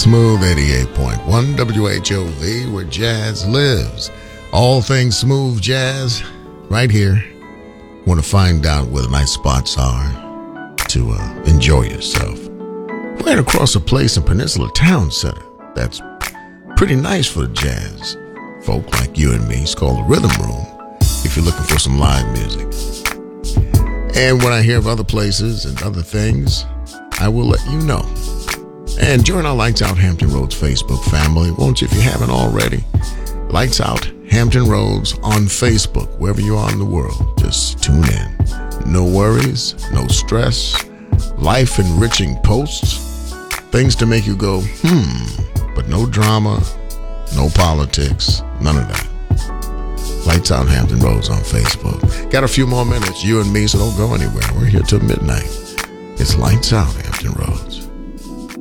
Smooth 88.1 WHOV, where jazz lives. All things smooth jazz, right here. Want to find out where the nice spots are to enjoy yourself. Right across a place in Peninsula Town Center that's pretty nice for the jazz folk like you and me. It's called the Rhythm Room, if you're looking for some live music. And when I hear of other places and other things, I will let you know. And join our Lights Out Hampton Roads Facebook family, won't you, if you haven't already? Lights Out Hampton Roads on Facebook, wherever you are in the world. Just tune in. No worries, no stress, life-enriching posts, things to make you go, but no drama, no politics, none of that. Lights Out Hampton Roads on Facebook. Got a few more minutes, you and me, so don't go anywhere. We're here till midnight. It's Lights Out Hampton Roads.